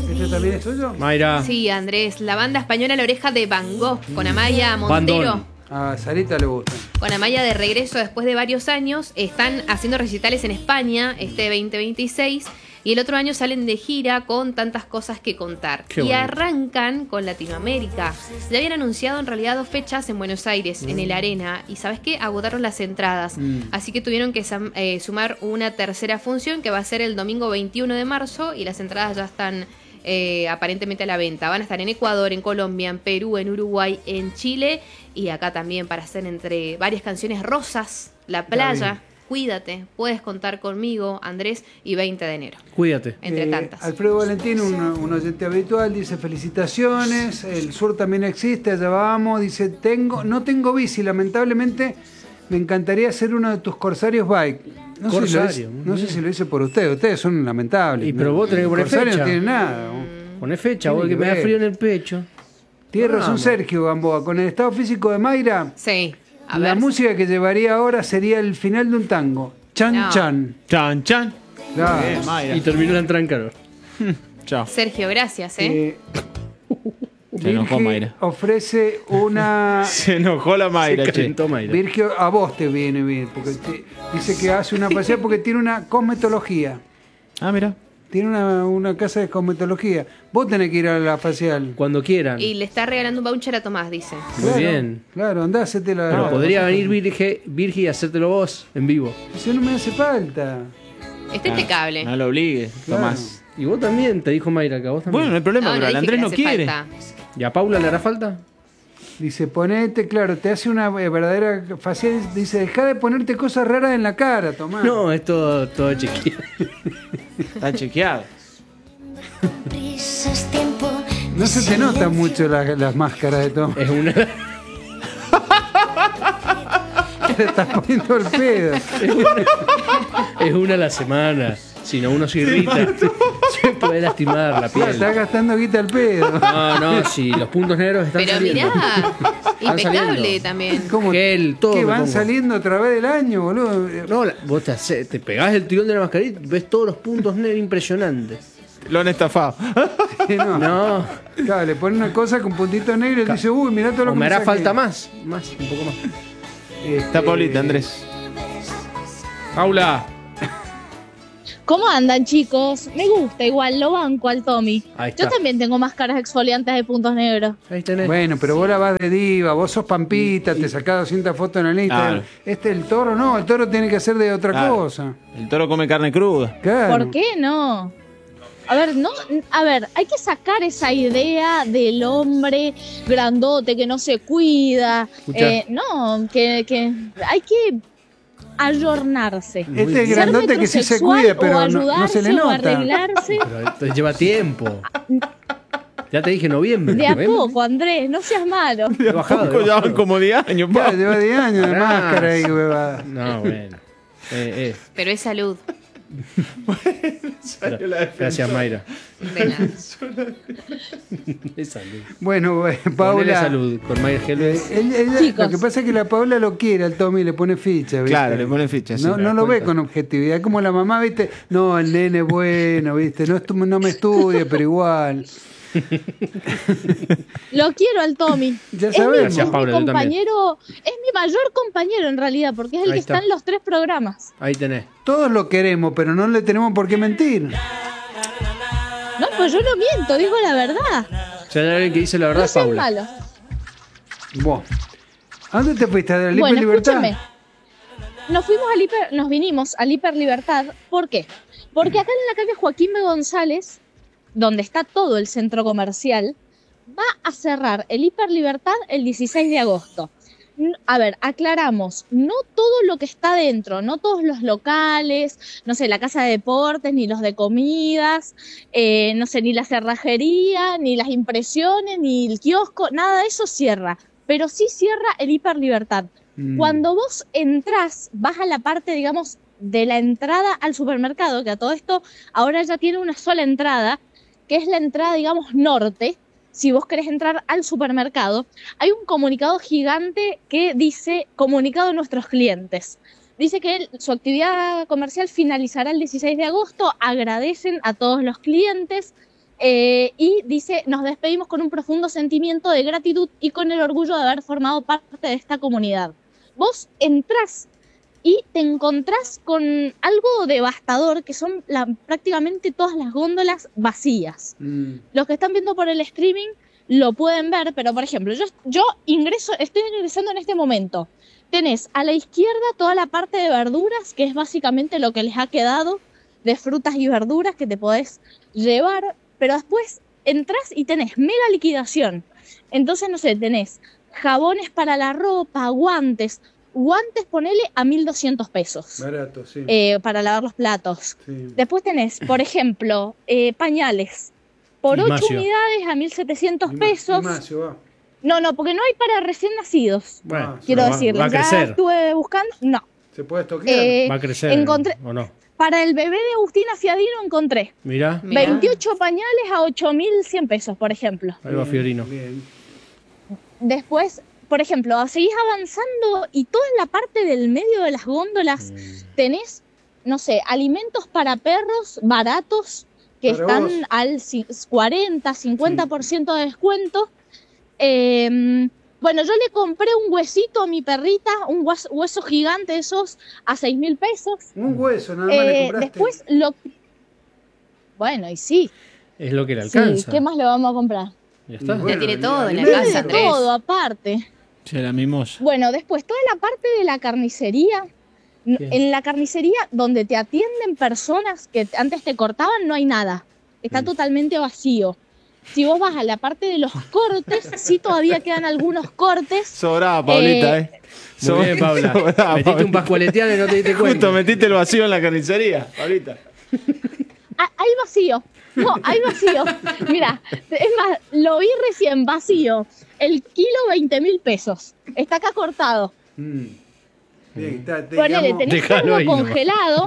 ¿Este también es tuyo? Mayra. Sí, Andrés, la banda española La Oreja de Van Gogh, con Amaya Montero. Bandón. A Sarita le gusta. Con Amaya de regreso después de varios años, están haciendo recitales en España este 2026 y el otro año salen de gira con tantas cosas que contar. Qué Y bonito. arrancan con Latinoamérica. Ya habían anunciado en realidad 2 fechas en Buenos Aires, en el Arena, y ¿sabes qué? Agotaron las entradas. Así que tuvieron que sumar una tercera función que va a ser el domingo 21 de marzo y las entradas ya están aparentemente a la venta. Van a estar en Ecuador, en Colombia, en Perú, en Uruguay, en Chile y acá también para hacer entre varias canciones Rosas, La Playa, Cuídate, Puedes contar conmigo, Andrés y 20 de enero. Cuídate. Entre tantas. Alfredo Valentín, un oyente habitual, dice felicitaciones, el sur también existe, allá vamos, dice no tengo bici, lamentablemente me encantaría ser uno de tus corsarios bike. No sé si lo hice por ustedes son lamentables. Y pero vos tenés que poner Corsario fecha. no tiene nada. Poné fecha, Tiene vos, que que me da ver. frío en el pecho. Tiene razón Vamos. Sergio Gamboa, con el estado físico de Mayra, Sí, a la ver. música que llevaría ahora sería el final de un tango. Chan No. chan. Chan, chan. Claro. Bien, Mayra. Y terminó la entrada en calor. Chao. Sergio, gracias, Se enojó Virgi Mayra. ofrece una... Se enojó la Mayra, Se che. calentó Mayra. Virgio, a vos te viene bien, porque dice que hace una pasea porque tiene una cosmetología. Ah, mira. Tiene una casa de cosmetología. Vos tenés que ir a la facial. Cuando quieran. Y le está regalando un voucher a Tomás, dice. Muy bien. Claro, andá, hacete la... Pero podría venir Virgi y hacértelo vos en vivo. Eso no me hace falta. Está impecable. No lo obligues, Claro. Tomás. Y vos también, te dijo Mayra, que a vos también. Bueno, no hay problema, No, pero no al dije Andrés que no hace quiere. falta. ¿Y a Paula le hará falta? Dice, ponete, claro, te hace una verdadera facial. Dice, dejá de ponerte cosas raras en la cara, Tomás. No, es todo chequeado. Está chequeado. No se te nota mucho las máscaras de Tomás. Es una... Te estás poniendo el pedo. Es una a la semana. Si no, uno se irrita. Se puede lastimar la piel. Estás gastando guita al pedo. No, si los puntos negros están Pero saliendo. mirá, impecable saliendo. también. ¿Cómo? Gel, todo Que me van pongo. saliendo a través del año, boludo. No, vos te pegás el tirón de la mascarita, ves todos los puntos negros impresionantes. Lo han estafado. No. No, Claro, le pone una cosa con puntito negro y dice, uy, mirá todo lo o que me hará saqué. falta más, un poco más. Está Paulita, Andrés. Paula. ¿Cómo andan, chicos? Me gusta igual, lo banco al Tommy. Ahí está. Yo también tengo máscaras exfoliantes de puntos negros. Ahí tenés. Bueno, pero vos la vas de diva, vos sos pampita, te sacás 200 fotos en el Instagram. Claro. El toro no, el toro tiene que ser de otra Claro. cosa. El toro come carne cruda. Claro. ¿Por qué no? A ver, hay que sacar esa idea del hombre grandote que no se cuida. Escuchá. No, que hay que ayornarse. Este es bien. el grandote que sí se cuida, pero o no se le ayudarse o nota. arreglarse. Pero esto lleva tiempo. Ya te dije noviembre. De a noviembre. poco, Andrés, no seas malo. He bajado, Poco he ya van bajado. como 10 años, Claro, pa. lleva 10 años de Pará. máscara y huevada. No, bueno. Pero es salud. Gracias, Mayra. De nada. Es salud. Bueno, Ponele Paula. salud con Mayra Helves. Lo Chicos. que pasa es que la Paula lo quiere al Tommy y le pone ficha, ¿viste? Claro, le pone ficha, sí. No lo ve con objetividad. Es como la mamá, ¿viste? No, el nene es bueno, ¿viste? No me estudie, pero igual. Lo quiero al Tommy. Ya Es sabemos. Gracias, mi Paula, yo también. compañero, es mi mayor compañero en realidad, porque es el Ahí que está. está en los 3 programas. Ahí tenés. Todos lo queremos, pero no le tenemos por qué mentir. No, pues yo no miento, digo la verdad. Si hay alguien que dice la verdad, No es sean Paula. malos. Vos. ¿A dónde te fuiste? ¿A la Lipa Bueno, Libertad? escúchame. Nos vinimos al Hiper Libertad. ¿Por qué? Porque acá en la calle Joaquín B. González, donde está todo el centro comercial, va a cerrar el Hiper Libertad el 16 de agosto. A ver, aclaramos, no todo lo que está dentro, no todos los locales, no sé, la casa de deportes, ni los de comidas, no sé, ni la cerrajería, ni las impresiones, ni el kiosco, nada de eso cierra, pero sí cierra el Hiper Libertad. Cuando vos entrás, vas a la parte, digamos, de la entrada al supermercado, que a todo esto ahora ya tiene una sola entrada, que es la entrada, digamos, norte. Si vos querés entrar al supermercado, hay un comunicado gigante que dice comunicado a nuestros clientes. Dice que su actividad comercial finalizará el 16 de agosto, agradecen a todos los clientes Y dice, nos despedimos con un profundo sentimiento de gratitud y con el orgullo de haber formado parte de esta comunidad. Vos entrás y te encontrás con algo devastador, que son prácticamente todas las góndolas vacías. Los que están viendo por el streaming lo pueden ver, pero por ejemplo, yo estoy ingresando en este momento. Tenés a la izquierda toda la parte de verduras, que es básicamente lo que les ha quedado de frutas y verduras que te podés llevar, pero después entrás y tenés mega liquidación. Entonces, no sé, tenés jabones para la ropa, guantes ponele a 1.200 pesos. Barato, sí. Para lavar los platos. Sí. Después tenés, por ejemplo, pañales. Por 8 Ignacio. unidades a 1.700 pesos. Ignacio, va. No, porque no hay para recién nacidos. Bueno, Quiero pero decirles, va a ya crecer. estuve buscando. No. ¿Se puede estoquear? Va a crecer, ¿o no? Para el bebé de Agustina Fiadino encontré Mirá, Mirá. 28 pañales a 8.100 pesos, por ejemplo. ahí va Fiorino. Bien. Después, por ejemplo, seguís avanzando y toda la parte del medio de las góndolas tenés, no sé, alimentos para perros baratos que Para están vos. al 40, 50% de descuento. Bueno, yo le compré un huesito a mi perrita, un hueso gigante de esos a 6.000 pesos. Un hueso, nada más le compraste. Después Bueno, y sí. Es lo que le Sí, alcanza. ¿qué más le vamos a comprar? Ya está. Y bueno, tiene todo en la alimentos. casa, Tiene Andrés. todo aparte. Che, la mimosa. Bueno, después toda la parte de la carnicería. Bien. En la carnicería donde te atienden personas que antes te cortaban, no hay nada. Está totalmente vacío. Si vos vas a la parte de los cortes, sí todavía quedan algunos cortes. Sobraba, Paulita, Muy bien, Paula. Sobraba, Metiste un Paulita. pascualeteado y no te diste Justo cuenta. metiste el vacío en la carnicería, Paulita. Hay vacío. No, hay vacío. Mira, es más, lo vi recién, vacío. El kilo 20.000 pesos. Está acá cortado. Bien, está, Ponele, digamos, tenés Déjalo cerdo ahí nomás. congelado.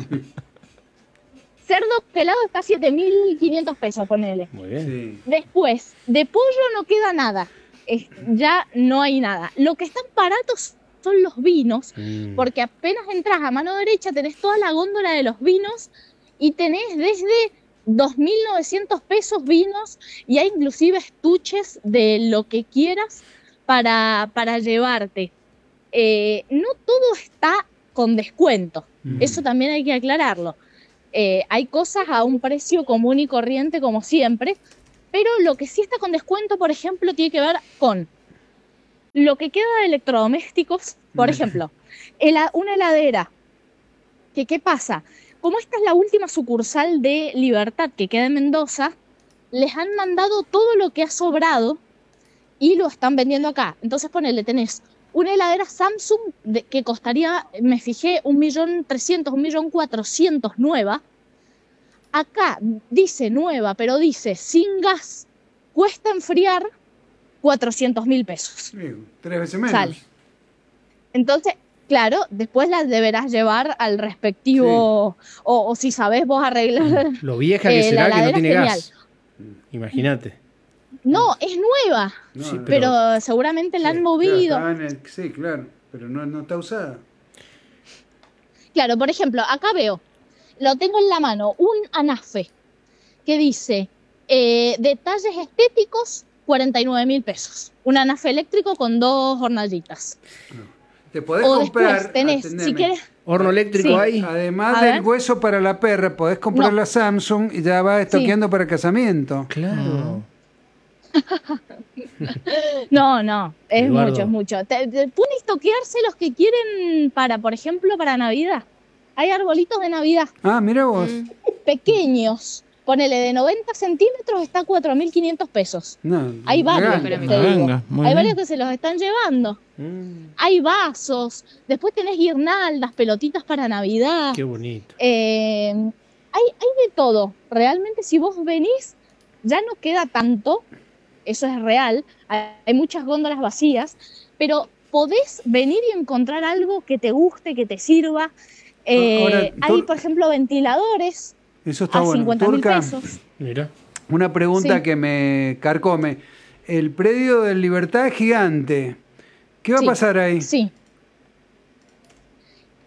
Cerdo congelado está a 7.500 pesos, ponele. Muy bien. sí. Después, de pollo no queda nada. Ya no hay nada. Lo que están baratos son los vinos, porque apenas entras a mano derecha tenés toda la góndola de los vinos y tenés desde 2.900 pesos vinos y hay inclusive estuches de lo que quieras para llevarte. No todo está con descuento, eso también hay que aclararlo. Hay cosas a un precio común y corriente como siempre, pero lo que sí está con descuento, por ejemplo, tiene que ver con lo que queda de electrodomésticos. Por ejemplo, una heladera. ¿Qué pasa? Como esta es la última sucursal de Libertad que queda en Mendoza, les han mandado todo lo que ha sobrado y lo están vendiendo acá. Entonces ponele, tenés una heladera Samsung que costaría, me fijé, 1.300.000, 1.400.000 nueva. Acá dice nueva, pero dice sin gas, cuesta enfriar 400.000 pesos. Bien, 3 veces menos. Sale. Entonces, claro, después las deberás llevar al respectivo, o si sabés vos arreglar. Lo vieja que la será que no heladera tiene es gas. Imagínate. No, es nueva, No, Sí, no. pero seguramente la han Sí, movido. claro, sí, claro, pero no está usada. Claro, por ejemplo, acá veo, lo tengo en la mano, un anafe que dice detalles estéticos, 49.000 pesos. Un anafe eléctrico con 2 hornallitas. Te podés O comprar, después tenés, atendeme, si quieres, Horno eléctrico Sí. ahí. además A del ver. hueso para la perra, podés comprar No. la Samsung y ya vas estoqueando para casamiento. Claro. no, es Eduardo. mucho, es mucho. Pueden estoquearse los que quieren para, por ejemplo, para Navidad. Hay arbolitos de Navidad Ah, mira vos. pequeños. Ponele de 90 centímetros, está a 4.500 pesos. No, Hay varios, ganga. te digo. Ganga, muy Hay bien. varios que se los están llevando. Hay vasos, después tenés guirnaldas, pelotitas para Navidad. Qué bonito. Hay de todo. Realmente si vos venís, ya no queda tanto, eso es real. Hay muchas góndolas vacías, pero podés venir y encontrar algo que te guste, que te sirva. Ahora, Hay, por ejemplo, ventiladores Eso está a bueno. 50.000 Turca, pesos. Mira. una pregunta Sí. que me carcome. El predio de Libertad es gigante. ¿Qué va a Sí, pasar ahí? Sí.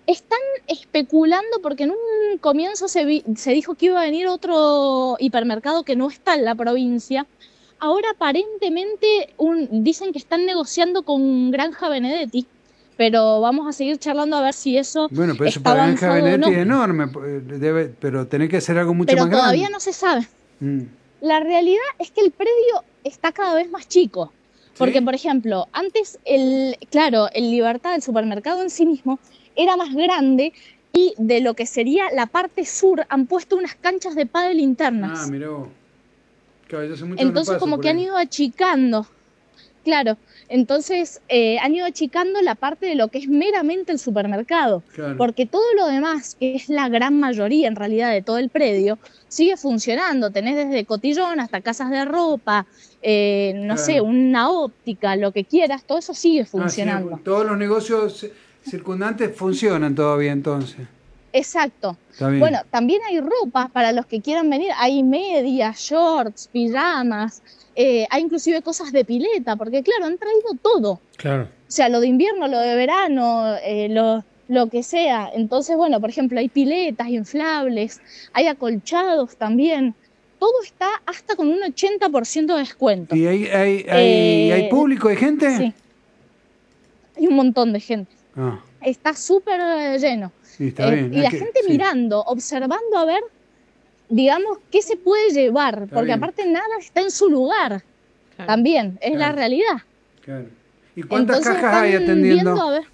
Están especulando porque en un comienzo se dijo que iba a venir otro hipermercado que no está en la provincia. Ahora aparentemente dicen que están negociando con Granja Benedetti, pero vamos a seguir charlando a ver si eso Bueno, pero eso está para Granja avanzado o Benedetti no. es enorme, pero tenés que hacer algo mucho Pero más grande. todavía no se sabe. Mm. La realidad es que el predio está cada vez más chico. Porque, ¿Sí? por ejemplo, antes el Libertad, el supermercado en sí mismo, era más grande y de lo que sería la parte sur han puesto unas canchas de pádel internas. Ah, mirá vos. Claro, yo hace mucho que no Entonces paso como por que han ahí. ido achicando. Claro, entonces han ido achicando la parte de lo que es meramente el supermercado. Claro. Porque todo lo demás, que es la gran mayoría en realidad de todo el predio, sigue funcionando. Tenés desde cotillón hasta casas de ropa, no sé, una óptica, lo que quieras, todo eso sigue funcionando. Ah, sí, todos los negocios circundantes funcionan todavía entonces. Exacto. Está bien. Bueno, también hay ropa para los que quieran venir. Hay medias, shorts, pijamas, hay inclusive cosas de pileta, porque claro, han traído todo. Claro. O sea, lo de invierno, lo de verano, lo que sea. Entonces, bueno, por ejemplo, hay piletas inflables, hay acolchados también. Todo está hasta con un 80% de descuento. ¿Y hay público, hay gente? Sí. Hay un montón de gente. Ah, Está súper lleno. sí, está bien. Y la Sí. gente mirando, observando a ver, digamos, qué se puede llevar. Porque bien. aparte nada está en su lugar. Claro. También, es la Claro. realidad. Claro. ¿Y cuántas Entonces cajas hay están atendiendo? viendo, a ver.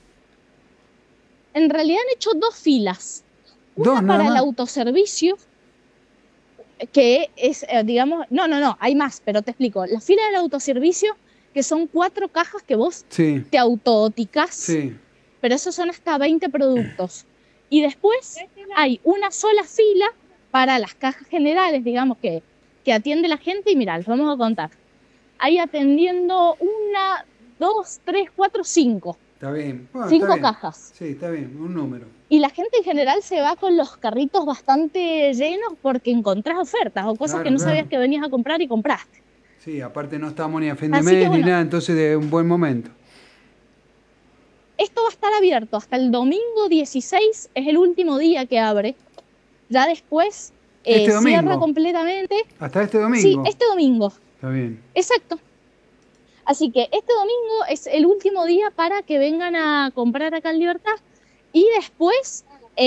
En realidad han hecho 2 filas. Una ¿Dos nada para el más? autoservicio, que es, digamos, no, hay más, pero te explico. La fila del autoservicio, que son 4 cajas que vos Sí, te autoticás, sí. pero esos son hasta 20 productos. Y después hay una sola fila para las cajas generales, digamos, que atiende la gente. Y mirá, les vamos a contar. Hay atendiendo 1, 2, 3, 4, 5. Está bien. Bueno, 5 está bien. cajas. Sí, está bien, un número. Y la gente en general se va con los carritos bastante llenos porque encontrás ofertas o cosas Claro, que no claro. sabías que venías a comprar y compraste. Sí, aparte no estamos ni a fin de Así mes que ni bueno. nada, entonces de un buen momento. Esto va a estar abierto hasta el domingo 16, es el último día que abre. Ya después ¿Este cierra domingo? completamente. Hasta este Sí, domingo. este domingo. Está bien. Exacto. Así que este domingo es el último día para que vengan a comprar acá en Libertad. Y después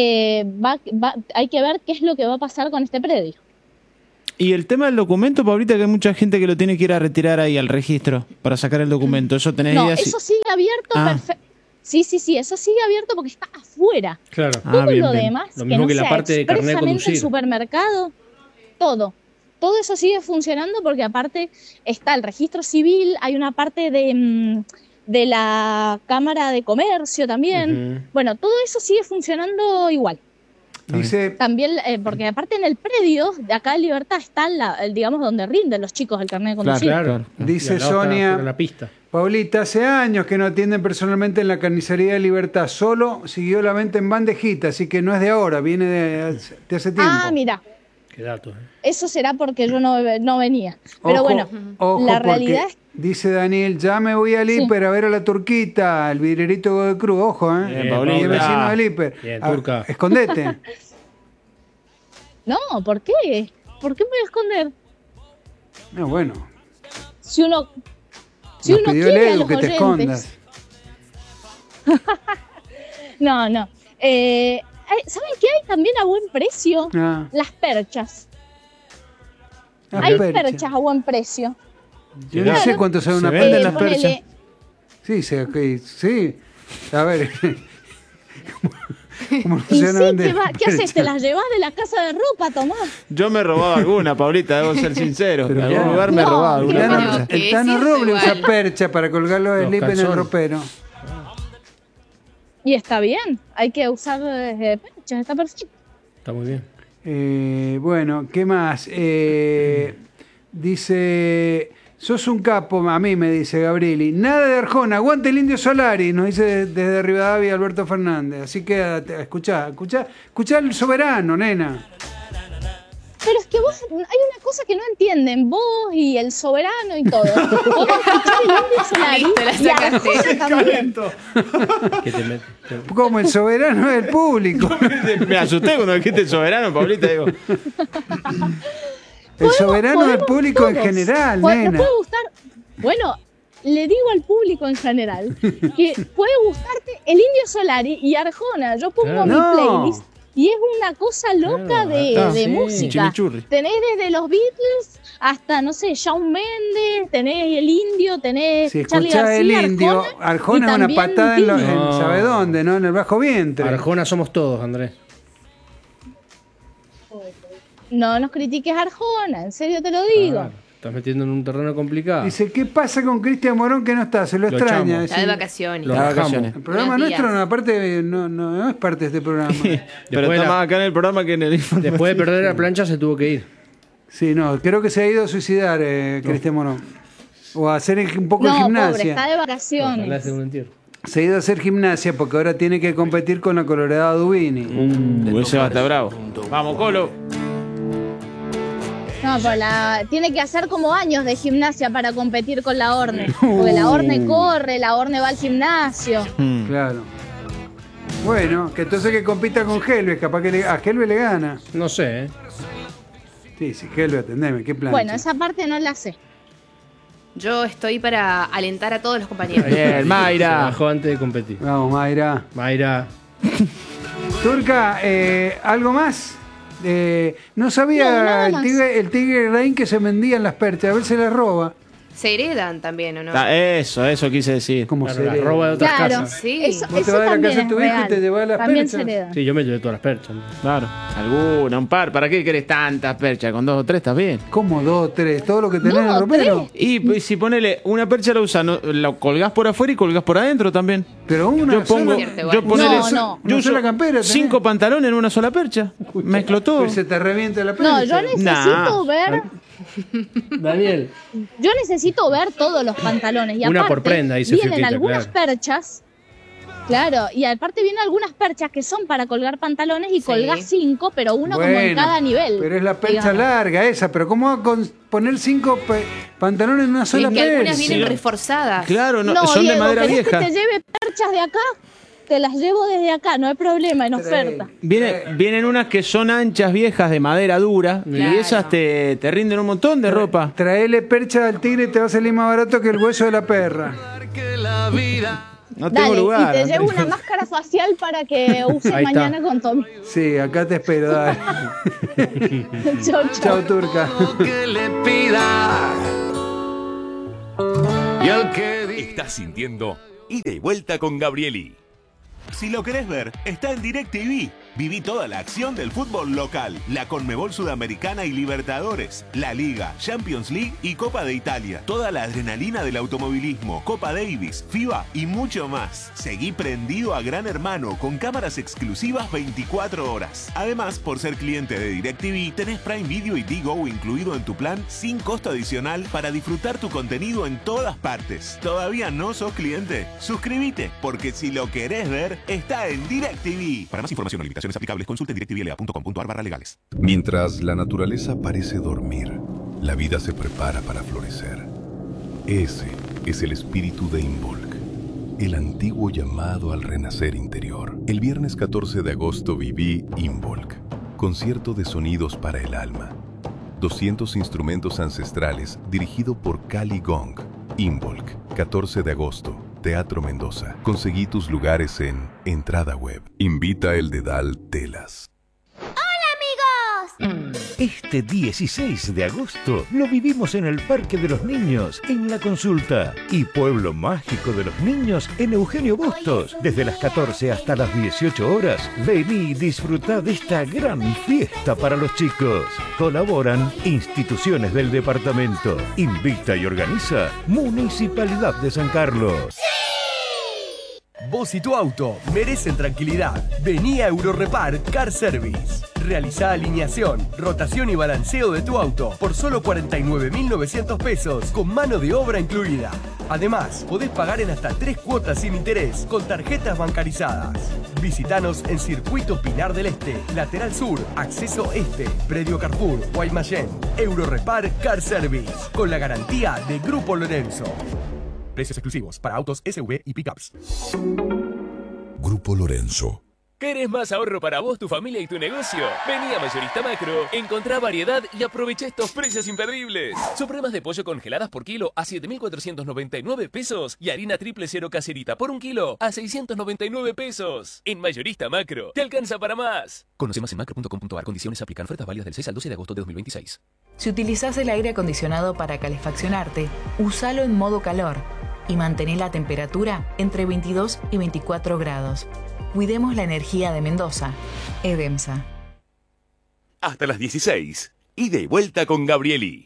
hay que ver qué es lo que va a pasar con este predio. Y el tema del documento, Paulita, que hay mucha gente que lo tiene que ir a retirar ahí al registro para sacar el documento. ¿Eso tenés No, idea? eso sigue abierto. Ah. Sí, eso sigue abierto porque está afuera. Claro. Todo bien, lo bien. demás, Lo que mismo no que la sea parte de carnet de expresamente el conducir. supermercado, todo eso sigue funcionando porque aparte está el registro civil, hay una parte de la Cámara de Comercio también. Ujú. Bueno, todo eso sigue funcionando igual. Dice, También, porque aparte en el predio de acá de Libertad está digamos, donde rinden los chicos el carnet de conducir. Claro. Dice Y al lado está Sonia- fuera la pista. Paulita, hace años que no atienden personalmente en la carnicería de Libertad, solo siguió la venta en bandejita, así que no es de ahora, viene de hace tiempo. Ah, mira, Qué datos. eso será porque yo no venía. Pero Ojo, bueno, ojo, la porque realidad es dice Daniel, ya me voy al Sí. hiper a ver a la turquita, el vidrerito de Cruz, ojo, Bien, Y Paulita. el vecino del hiper. Bien, Ah, turca. escondete. No, ¿por qué? ¿Por qué me voy a esconder? No, bueno, Si uno nos pidió el quiere a Edu los que te oyentes. escondas. No. ¿Saben qué hay también a buen precio? Ah, Las perchas. las Hay perchas. perchas a buen precio. Yo no sé cuánto sale Se una venden percha. las Ponele, perchas. Sí, sí. A ver. ¿Cómo no y se van a sí, vender ¿qué haces? ¿Te perchas? las llevas de la casa de ropa, Tomás? Yo me he robado alguna, Paulita, debo ser sincero. Pero en algún ya. lugar me he No, robado El pero alguna Tano, bueno, percha. que el Tano es cierto Roble usa igual. percha para colgar los Los slip en el calzones. ropero. Y está bien, hay que usar perchas, está perfecto. Está muy bien. Bueno, ¿qué más? Dice, sos un capo, a mí me dice Gabrieli. Nada de Arjona, aguante el Indio Solari, nos dice desde Rivadavia Alberto Fernández. Así que escuchá el soberano, nena. Pero es que vos, hay una cosa que no entienden, vos y el soberano y todo. Vos escuchás el Indio Solari Listo, la y sacaste. Arjona también. ¿Qué te metes? Como el soberano del público. Me asusté cuando dijiste soberano, Pablita, digo. El soberano del Podemos público en todos. general, Nos nena. puede gustar, bueno, le digo al público en general que puede gustarte el Indio Solari y Arjona. Yo pongo mi No. playlist y es una cosa loca Claro, de sí, música. chimichurri. Tenés desde los Beatles hasta, no sé, Shawn Mendes, tenés el Indio, tenés Si Charly escuchás García, el Indio, y Arjona es una también patada en, Tini. No. ¿sabe dónde? ¿No? En el bajo vientre. Arjona somos todos, Andrés. No nos critiques a Arjona, en serio te lo digo. Claro, estás metiendo en un terreno complicado. Dice, ¿qué pasa con Cristian Morón que no está? Se lo Lo extraña. echamos. Está de Dice, vacaciones. Lo Las bajamos. vacaciones. el programa Unos nuestro, días. no, aparte, no es parte de este programa. Pero Después está la- más acá en el programa que en el informativo. Después de perder la plancha se tuvo que ir. Sí, no, creo que se ha ido a suicidar Cristian Morón. O a hacer un poco de No, pobre, gimnasia. está de Ojalá vacaciones. sea un entierro. Se ha ido a hacer gimnasia porque ahora tiene que competir con la Colorado Dubini. Ese va a estar bravo. Vamos, Colo. No, pero tiene que hacer como años de gimnasia para competir con la Orne. Porque la Orne corre, la Orne va al gimnasio. Claro. Bueno, que entonces que compita con Helves, capaz que a Helves le gana. No sé, ¿eh? Sí, sí, Helves, atendeme, qué plan. Bueno, esa parte no la sé. Yo estoy para alentar a todos los compañeros. Bien, Se Mayra. bajó antes de competir. Vamos, Mayra. Mayra. Turca, ¿algo más? No No, sabía nada el más. tigre Rain que se vendían las perchas, a ver si las roba. Se heredan también, ¿o no? Eso quise decir. Como Claro, se la hereda. roba de otras Claro, casas. Sí. eso, Vos te eso vas a la también casa de es tu hijo y real. te llevas las También perchas. se hereda. Sí, yo me llevé todas las perchas. Claro. Alguna, un par. ¿Para qué querés tantas perchas? Con 2 o 3 estás bien. ¿Cómo 2, 3? Todo lo que tenés en el No, ropero. Y pues, si ponele una percha la usas, la colgás por afuera y colgás por adentro también. Pero una Yo pongo, sola- Cierto, igual. yo ponele, No. yo Una uso sola campera tenés. 5 pantalones en una sola percha. Mezclo todo. Pues se te revienta la percha. No, yo necesito ver, Daniel. todos los pantalones. Y Una aparte, por prenda, dice vienen Fiuquita, algunas claro. perchas. Claro, y aparte vienen algunas perchas que son para colgar pantalones y Sí. colgás 5, pero uno como en Bueno, cada nivel. Pero es la percha digamos. larga esa. Pero ¿cómo va a poner 5 pantalones en una Y sola que algunas percha? vienen reforzadas. Claro, no, No, son Diego, de madera ¿querés vieja. que te lleve perchas de acá? Te las llevo desde acá, no hay problema, en oferta. Vienen unas que son anchas, viejas, de madera dura. Y Claro. esas te rinden un montón de ropa. Traele percha al tigre y te va a salir más barato que el hueso de la perra. No tengo Dale, lugar. y te llevo Andrés. una máscara facial para que uses Ahí está. mañana con Tommy. Sí, acá te espero, dale. Chau, chau. Chao, Turca. que le pida. Y al que Estás sintiendo Ida y Vuelta con Gabrieli. Si lo querés ver, está en DirecTV. Viví toda la acción del fútbol local, la Conmebol Sudamericana y Libertadores, la Liga, Champions League y Copa de Italia. Toda la adrenalina del automovilismo, Copa Davis, FIBA y mucho más. Seguí prendido a Gran Hermano con cámaras exclusivas 24 horas. Además, por ser cliente de DirecTV, tenés Prime Video y Digo incluido en tu plan sin costo adicional para disfrutar tu contenido en todas partes. ¿Todavía no sos cliente? Suscríbete, porque si lo querés ver, está en DirecTV. Para más información o limitaciones aplicables, consulte directvla.com.ar/legales. Mientras la naturaleza parece dormir, la vida se prepara para florecer. Ese es el espíritu de Involk, el antiguo llamado al renacer interior. El viernes 14 de agosto viví Involk, concierto de sonidos para el alma. 200 instrumentos ancestrales dirigido por Cali Gong. Involk, 14 de agosto. Teatro Mendoza. Conseguí tus lugares en Entrada Web. Invita el Dedal Telas. Este 16 de agosto lo vivimos en el Parque de los Niños, en La Consulta. Y Pueblo Mágico de los Niños en Eugenio Bustos. Desde las 14 hasta las 18 horas, vení y disfrutá de esta gran fiesta para los chicos. Colaboran instituciones del departamento. Invita y organiza Municipalidad de San Carlos. Vos y tu auto merecen tranquilidad. Vení a Eurorepar Car Service. Realizá alineación, rotación y balanceo de tu auto por solo 49.900 pesos con mano de obra incluida. Además, podés pagar en hasta 3 cuotas sin interés con tarjetas bancarizadas. Visítanos en Circuito Pinar del Este, Lateral Sur, Acceso Este, Predio Carrefour, Guaymallén. Eurorepar Car Service, con la garantía de Grupo Lorenzo. Precios exclusivos para autos SUV y pickups. Grupo Lorenzo. ¿Querés más ahorro para vos, tu familia y tu negocio? Vení a Mayorista Macro, encontrá variedad y aprovecha estos precios imperdibles. Supremas de pollo congeladas por kilo a 7.499 pesos y harina triple cero caserita por 1 kilo a 699 pesos. En Mayorista Macro, te alcanza para más. Conoce más en macro.com.ar. Condiciones aplican. Ofertas válidas del 6 al 12 de agosto de 2026. Si utilizás el aire acondicionado para calefaccionarte, úsalo en modo calor y mantén la temperatura entre 22 y 24 grados. Cuidemos la energía de Mendoza. Edemsa. Hasta las 16. Ida y vuelta con Gabrieli.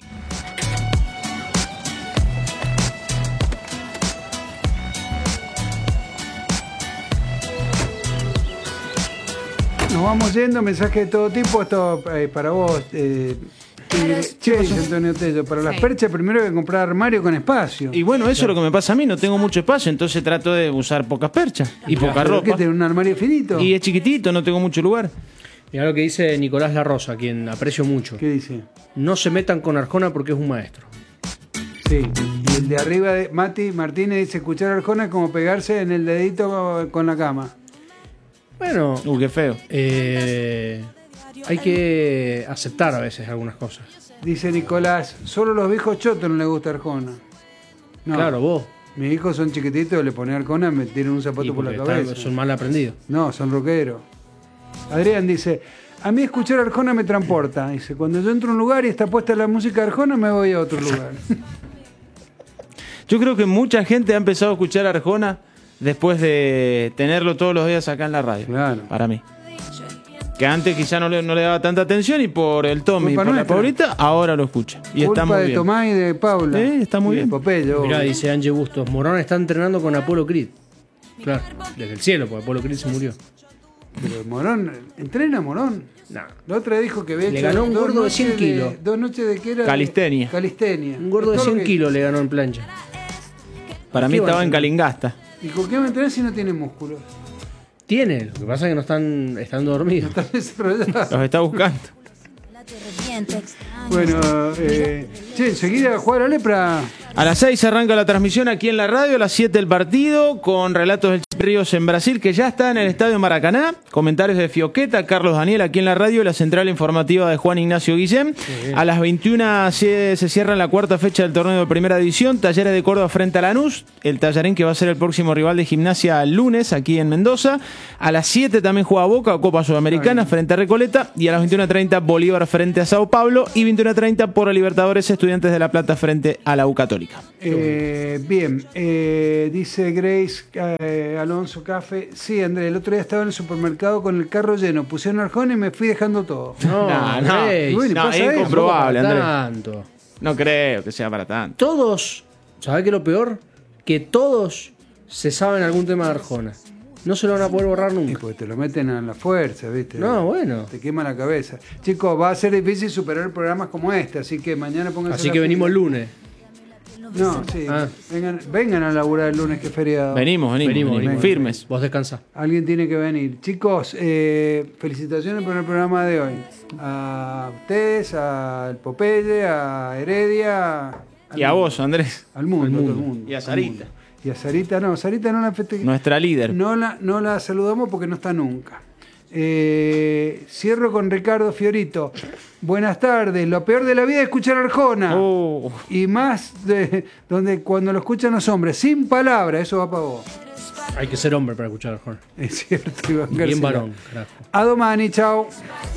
Nos vamos yendo, mensaje de todo tipo. Esto para vos. Che, Antonio Tello, para las perchas primero hay que comprar armario con espacio. Y bueno, eso es lo que me pasa a mí, no tengo mucho espacio, entonces trato de usar pocas perchas y poca ropa. ¿Qué tiene, un armario finito? Y es chiquitito, no tengo mucho lugar. Mirá lo que dice Nicolás La Rosa, a quien aprecio mucho. ¿Qué dice? No se metan con Arjona porque es un maestro. Sí, y el de arriba de Mati Martínez dice, escuchar Arjona es como pegarse en el dedito con la cama. Bueno, qué feo. Hay que aceptar a veces algunas cosas. Dice Nicolás, solo los viejos chotos no les gusta Arjona. No. Claro, vos. Mis hijos son chiquititos, le ponen Arjona, me tiran un zapato por la cabeza. Son mal aprendidos. No, son rockeros. Adrián dice, a mí escuchar Arjona me transporta. Dice, cuando yo entro a un lugar y está puesta la música de Arjona, me voy a otro lugar. Yo creo que mucha gente ha empezado a escuchar Arjona después de tenerlo todos los días acá en la radio. Claro. Para mí. Que antes quizá no le daba tanta atención y por el Tommy y por la Paulita, ahora lo escucha. Y Culpa está muy de bien. Tomás y de Paula. Sí, está muy bien. Popello. Mirá, dice Angie Bustos, Morón está entrenando con Apolo Creed. Claro, desde el cielo, porque Apolo Creed se murió. Pero Morón, ¿entrena Morón? No. La otra dijo que había Le hecho ganó un dos gordo de 100 noches kilos. 2 noches de que era... Calistenia. Calistenia. Un gordo de Es todo 100 lo que- kilos le ganó en plancha. Para mí estaba en Calingasta. ¿Y con qué va a entrenar si no tiene músculos? Tiene, lo que pasa es que no están dormidos. Están desarrollados. Los está buscando. Bueno, che, enseguida a jugar a Lepra. A las 6 arranca la transmisión aquí en la radio, a las 7 el partido, con relatos del Che Ríos en Brasil, que ya está en el Estadio Maracaná. Comentarios de Fioqueta, Carlos Daniel aquí en la radio, la central informativa de Juan Ignacio Guillén. A las 21 se cierra la cuarta fecha del torneo de Primera División, Talleres de Córdoba frente a Lanús, el Tallarín que va a ser el próximo rival de Gimnasia el lunes aquí en Mendoza. A las 7 también juega Boca, Copa Sudamericana frente a Recoleta, y a las 21:30 Bolívar frente a Sao Paulo, y 21:30 por la Libertadores, Estudiantes de La Plata frente a la U Católica. Bien, dice Grace Alonso Café. Sí, Andrés, el otro día estaba en el supermercado con el carro lleno. Pusieron Arjona y me fui dejando todo. No, Y bueno, y no, pasa es eso. incomprobable, Andrés. Tanto. No creo que sea para tanto. Todos, ¿sabés qué es lo peor? Que todos se saben algún tema de Arjona. No se lo van a poder borrar Y nunca. pues te lo meten a la fuerza, ¿viste? No, bueno. Te quema la cabeza. Chicos, va a ser difícil superar programas como este, así que mañana pónganse Así la que venimos el pila. lunes. No, sí. Ah. Vengan a laburar el lunes que es feriado. Venimos. Firmes. Vos descansá. Alguien tiene que venir. Chicos, felicitaciones por el programa de hoy. A ustedes, al Popeye, a Heredia. Y a vos, Andrés. Al mundo, todo el mundo. Y a Sarita. Y a Sarita no la festejamos. Nuestra líder. No la saludamos porque no está nunca. Cierro con Ricardo Fiorito. Buenas tardes. Lo peor de la vida es escuchar Arjona. Y más donde cuando lo escuchan los hombres, sin palabra, eso va para vos. Hay que ser hombre para escuchar Arjona. Es cierto, Iván Bien García. varón, carajo. A domani, chao.